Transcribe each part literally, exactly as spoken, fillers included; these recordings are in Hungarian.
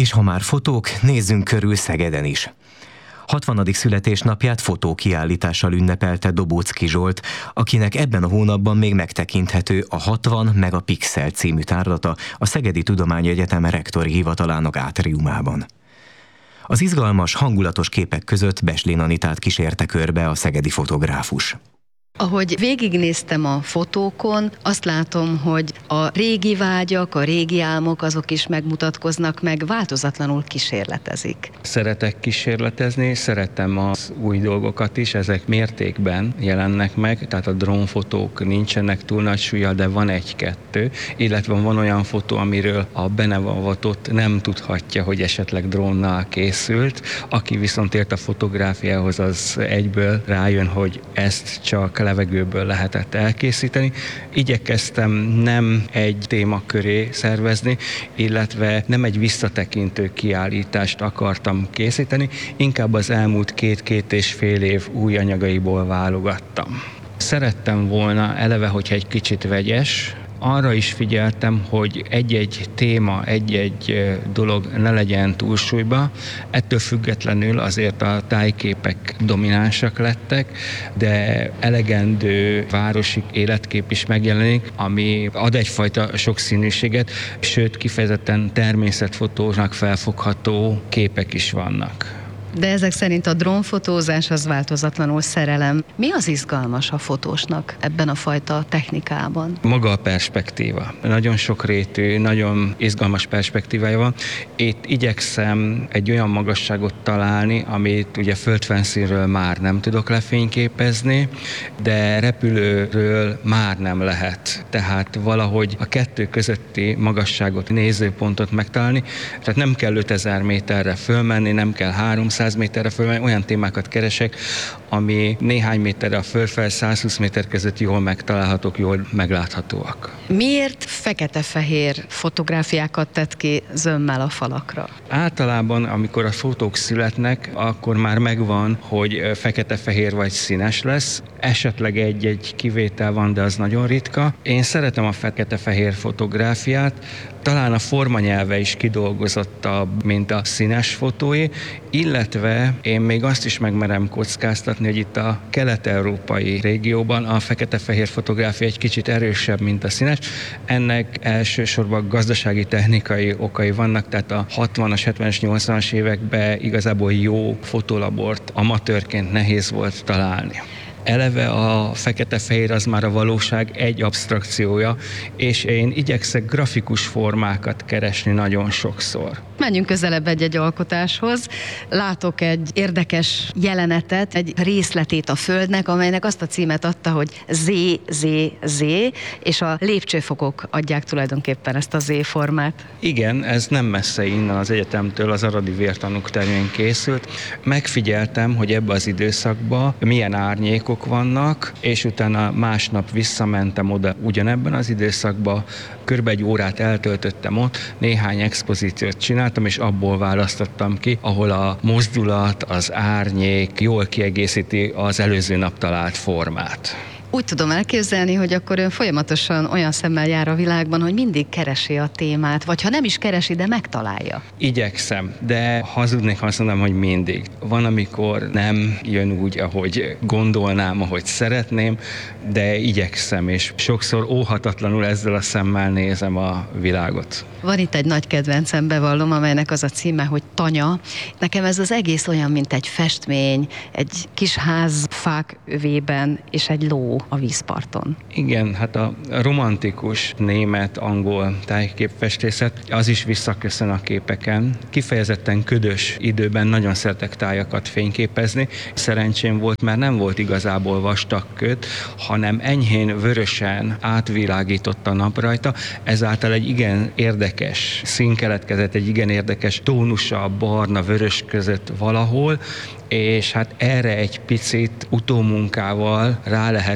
És ha már fotók, nézzünk körül Szegeden is. hatvanadik születésnapját fotókiállítással ünnepelte Dobóczky Zsolt, akinek ebben a hónapban még megtekinthető a hatvan megapixel című tárlata a Szegedi Tudományegyetem rektori hivatalának átriumában. Az izgalmas, hangulatos képek között Beslin Anitát kísérte körbe a szegedi fotográfus. Ahogy végignéztem a fotókon, azt látom, hogy a régi vágyak, a régi álmok, azok is megmutatkoznak, meg változatlanul kísérletezik. Szeretek kísérletezni, szeretem az új dolgokat is, ezek mértékben jelennek meg, tehát a drónfotók nincsenek túl nagy súllyal, de van egy-kettő, illetve van olyan fotó, amiről a benevatott nem tudhatja, hogy esetleg drónnal készült, aki viszont ért a fotográfiához, az egyből rájön, hogy ezt csak levegőből lehetett elkészíteni. Igyekeztem nem egy témaköré szervezni, illetve nem egy visszatekintő kiállítást akartam készíteni, inkább az elmúlt két-két és fél év új anyagaiból válogattam. Szerettem volna eleve, hogyha egy kicsit vegyes, arra is figyeltem, hogy egy-egy téma, egy-egy dolog ne legyen túlsúlyba. Ettől függetlenül azért a tájképek dominánsak lettek, de elegendő városi életkép is megjelenik, ami ad egyfajta sokszínűséget, sőt kifejezetten természetfotónak felfogható képek is vannak. De ezek szerint a drónfotózás az változatlanul szerelem. Mi az izgalmas a fotósnak ebben a fajta technikában? Maga a perspektíva. Nagyon sokrétű, nagyon izgalmas perspektívája van. Itt igyekszem egy olyan magasságot találni, amit ugye földfelszínről már nem tudok lefényképezni, de repülőről már nem lehet. Tehát valahogy a kettő közötti magasságot, nézőpontot megtalálni. Tehát nem kell ötezer méterre fölmenni, nem kell háromszáz méterre fölmenni, olyan témákat keresek, ami néhány méterre a földfel, százhúsz méter között jól megtalálhatók, jól megláthatóak. Miért fekete-fehér fotográfiákat tett ki zömmel a falakra? Általában, amikor a fotók születnek, akkor már megvan, hogy fekete-fehér vagy színes lesz. Esetleg egy-egy kivétel van, de az nagyon ritka. Én szeretem a fekete-fehér fotográfiát, talán a formanyelve is kidolgozottabb, mint a színes fotói, illetve én még azt is megmerem kockáztatni, hogy itt a kelet-európai régióban a fekete-fehér fotográfia egy kicsit erősebb, mint a színes. Ennek elsősorban gazdasági, technikai okai vannak, tehát a hatvanas, hetvenes, nyolcvanas években igazából jó fotolabort amatőrként nehéz volt találni. Eleve a fekete-fehér az már a valóság egy absztrakciója, és én igyekszek grafikus formákat keresni nagyon sokszor. Menjünk közelebb egy-egy alkotáshoz. Látok egy érdekes jelenetet, egy részletét a Földnek, amelynek azt a címet adta, hogy zé zé zé, és a lépcsőfokok adják tulajdonképpen ezt a Z-formát. Igen, ez nem messze innen az egyetemtől, az Aradi Vértanúk terén készült. Megfigyeltem, hogy ebbe az időszakban milyen árnyékok vannak, és utána másnap visszamentem oda ugyanebben az időszakban, körbe egy órát eltöltöttem ott, néhány expozíciót csináltam, és abból választottam ki, ahol a mozdulat, az árnyék jól kiegészíti az előző nap talált formát. Úgy tudom elképzelni, hogy akkor ön folyamatosan olyan szemmel jár a világban, hogy mindig keresi a témát, vagy ha nem is keresi, de megtalálja. Igyekszem, de hazudnék, ha azt mondom, hogy mindig. Van, amikor nem jön úgy, ahogy gondolnám, ahogy szeretném, de igyekszem, és sokszor óhatatlanul ezzel a szemmel nézem a világot. Van itt egy nagy kedvencem, bevallom, amelynek az a címe, hogy Tanya. Nekem ez az egész olyan, mint egy festmény, egy kis ház fák övében, és egy ló a vízparton. Igen, hát a romantikus német-angol tájképfestészet, az is visszaköszön a képeken. Kifejezetten ködös időben nagyon szeretek tájakat fényképezni. Szerencsém volt, mert nem volt igazából vastag köd, hanem enyhén vörösen átvilágított a nap rajta, ezáltal egy igen érdekes szín keletkezett, egy igen érdekes tónusa a barna-vörös között valahol, és hát erre egy picit utómunkával rá lehetett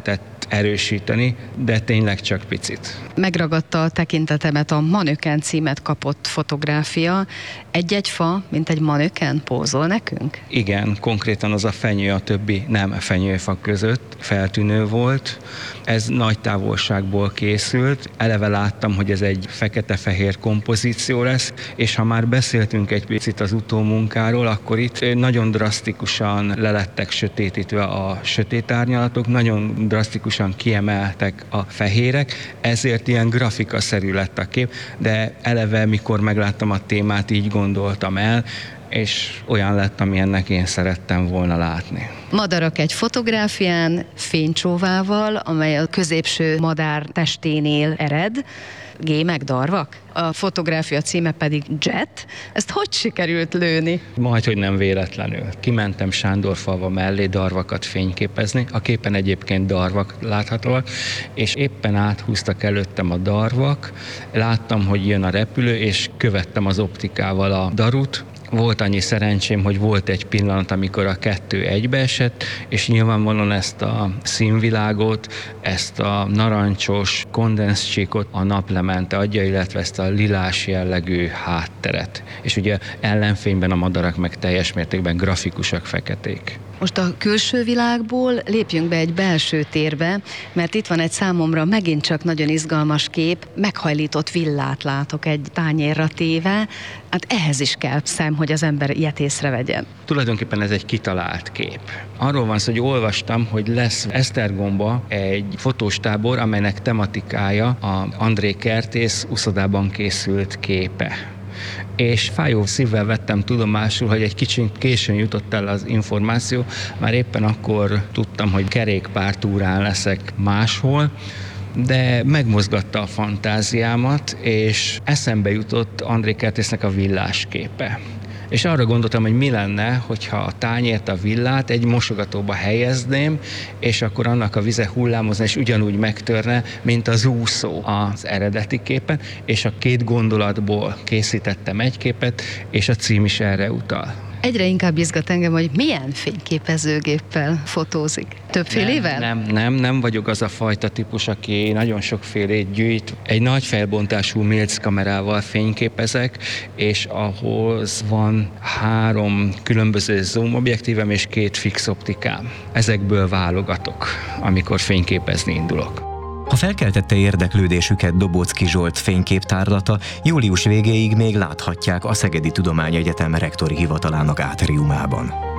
erősíteni, de tényleg csak picit. Megragadta a tekintetemet a Manöken címet kapott fotográfia. Egy-egy fa, mint egy manöken pózol nekünk? Igen, konkrétan az a fenyő a többi nem fenyőfa között feltűnő volt. Ez nagy távolságból készült. Eleve láttam, hogy ez egy fekete-fehér kompozíció lesz, és ha már beszéltünk egy picit az utómunkáról, akkor itt nagyon drasztikusan lelettek sötétítve a sötét árnyalatok, nagyon drasztikusan kiemeltek a fehérek, ezért ilyen grafikaszerű lett a kép, de eleve, mikor megláttam a témát, így gondoltam el, és olyan lett, amilyennek én szerettem volna látni. Madarak egy fotográfián fénycsóvával, amely a középső madár testénél ered, gémek, darvak. A fotográfia címe pedig Jet. Ezt hogy sikerült lőni? Majdhogy nem véletlenül. Kimentem Sándorfalva mellé darvakat fényképezni. A képen egyébként darvak láthatóak, és éppen áthúztak előttem a darvak. Láttam, hogy jön a repülő, és követtem az optikával a darut. Volt annyi szerencsém, hogy volt egy pillanat, amikor a kettő egybeesett, és nyilvánvalóan ezt a színvilágot, ezt a narancsos kondenszcsíkot a naplemente adja, illetve ezt a lilás jellegű hátteret. És ugye ellenfényben a madarak meg teljes mértékben grafikusak, feketék. Most a külső világból lépjünk be egy belső térbe, mert itt van egy számomra megint csak nagyon izgalmas kép, meghajlított villát látok egy tányérra téve, hát ehhez is kell szem, hogy az ember ilyet észrevegyen. Tulajdonképpen ez egy kitalált kép. Arról van szó, hogy olvastam, hogy lesz Esztergomba egy fotóstábor, amelynek tematikája a André Kertész uszodában készült képe. És fájó szívvel vettem tudomásul, hogy egy kicsit későn jutott el az információ, már éppen akkor tudtam, hogy kerékpártúrán leszek máshol, de megmozgatta a fantáziámat, és eszembe jutott André Kertésznek a villásképe. És arra gondoltam, hogy mi lenne, hogyha a tányért, a villát egy mosogatóba helyezném, és akkor annak a vize hullámozna, és ugyanúgy megtörne, mint az úszó az eredeti képen, és a két gondolatból készítettem egy képet, és a cím is erre utal. Egyre inkább izgat engem, hogy milyen fényképezőgéppel fotózik. Többfélével? Nem, nem, nem, nem vagyok az a fajta típus, aki nagyon sokfélét gyűjt. Egy nagy felbontású Milc kamerával fényképezek, és ahhoz van három különböző zoom objektívem és két fix optikám. Ezekből válogatok, amikor fényképezni indulok. Ha felkeltette érdeklődésüket Dobóczky Zsolt fényképtárlata, július végéig még láthatják a Szegedi Tudományegyetem rektori hivatalának átriumában.